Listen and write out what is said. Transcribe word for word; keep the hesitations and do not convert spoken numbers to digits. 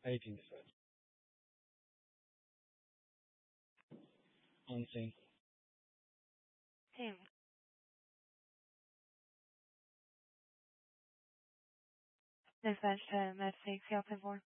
Aí, vinte e sete. Ontem. Sim. dezessete, Messi, por favor.